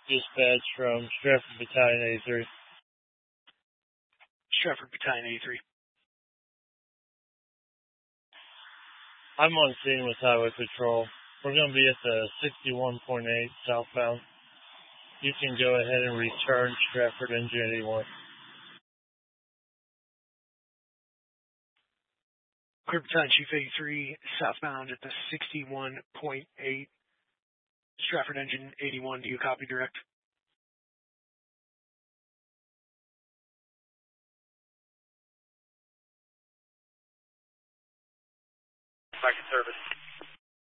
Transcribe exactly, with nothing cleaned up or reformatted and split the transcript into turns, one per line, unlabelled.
Dispatch from Stratford Battalion eighty-three.
Stratford Battalion eighty-three.
I'm on scene with Highway Patrol. We're going to be at the sixty-one point eight southbound. You can go ahead and return Stratford Engine eighty-one.
Clear Battalion Chief eighty-three, southbound at the sixty-one point eight Stratford Engine eighty-one. Do you copy direct?
Back in service.